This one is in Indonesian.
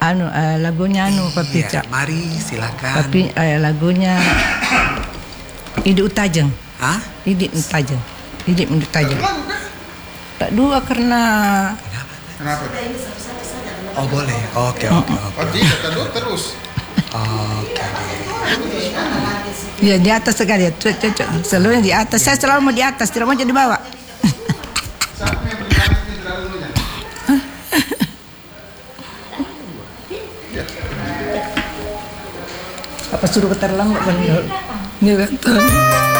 lagunya Papi Iya, mari silakan. Papi lagunya Hidup Utajeng. Hah? Hidup Utajeng. Hidup Utajeng. Tak dua karena Kenapa? Oh boleh. Oke. Oh tidak, terus. Oke. ya di atas sekali ya. Cocok. Selalu di atas. Saya selalu mau di atas, tidak mau jadi bawah. Siapa yang berbicara itu dahulunya? Apa suruh terlambat? Nggak tahu.